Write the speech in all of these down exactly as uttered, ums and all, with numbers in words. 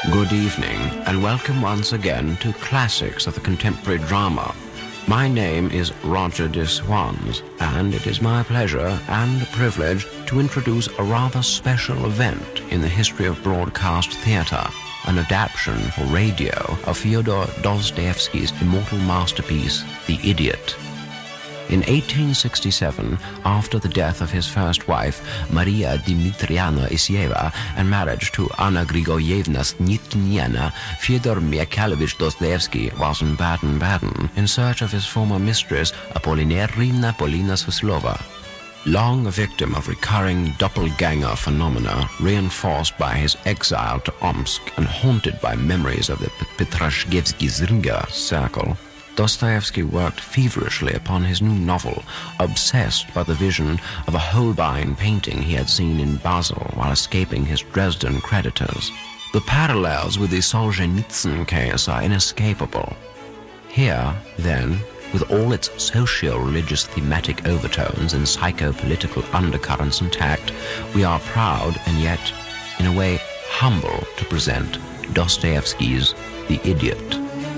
Good evening, and welcome once again to Classics of the Contemporary Drama. My name is Roger de Swans, and it is my pleasure and privilege to introduce a rather special event in the history of broadcast theatre, an adaptation for radio of Fyodor Dostoevsky's immortal masterpiece, The Idiot. In eighteen sixty-seven, after the death of his first wife, Maria Dmitrievna Isieva, and marriage to Anna Grigorievna Snitniana, Fyodor Mikhailovich Dostoevsky was in Baden-Baden in search of his former mistress, Apollinairina Polina Suslova. Long a victim of recurring doppelganger phenomena, reinforced by his exile to Omsk and haunted by memories of the Petrashevsky-Zringa circle, Dostoevsky worked feverishly upon his new novel, obsessed by the vision of a Holbein painting he had seen in Basel while escaping his Dresden creditors. The parallels with the Solzhenitsyn case are inescapable. Here, then, with all its socio-religious thematic overtones and psycho-political undercurrents intact, we are proud and yet, in a way, humble to present Dostoevsky's The Idiot.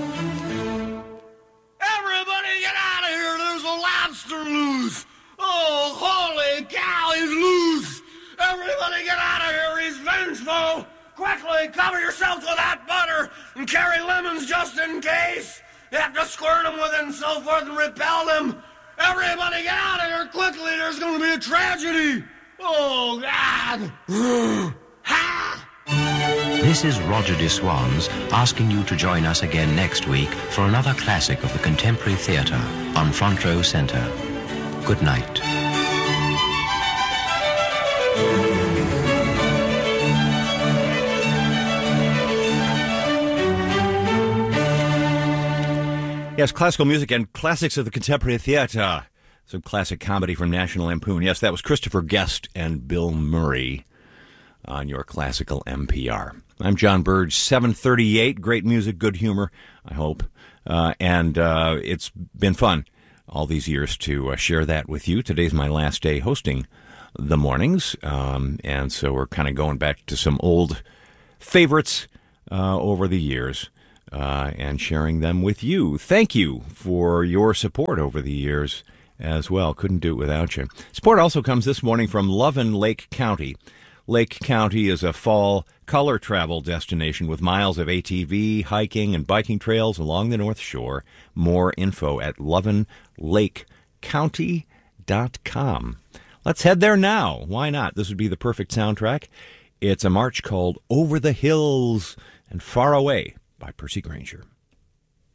Loose. Oh, holy cow, he's loose. Everybody get out of here, he's vengeful. Quickly, cover yourselves with that butter and carry lemons just in case. You have to squirt them with it and so forth and repel them. Everybody get out of here quickly, there's going to be a tragedy. Oh, God. Ha! This is Roger de Swans asking you to join us again next week for another classic of the contemporary theatre on Front Row Centre. Good night. Yes, classical music and classics of the contemporary theatre. Some classic comedy from National Lampoon. Yes, that was Christopher Guest and Bill Murray on your classical N P R. I'm John Burge, seven thirty-eight. Great music, good humor, I hope. Uh, and uh, it's been fun all these years to uh, share that with you. Today's my last day hosting the mornings. Um, and so we're kind of going back to some old favorites uh, over the years uh, and sharing them with you. Thank you for your support over the years as well. Couldn't do it without you. Support also comes this morning from Lovin Lake County. Lake County is a fall color travel destination with miles of A T V, hiking, and biking trails along the North Shore. More info at lovin lake county dot com. Let's head there now. Why not? This would be the perfect soundtrack. It's a march called Over the Hills and Far Away by Percy Grainger.